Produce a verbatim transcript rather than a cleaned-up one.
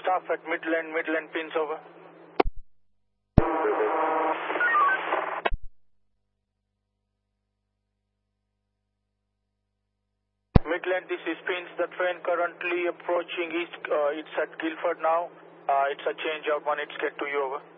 Staff at Midland, Midland pins over. Midland, this is pins. The train currently approaching east. Uh, it's at Guilford now. Uh, it's a change of one. It's get to you over.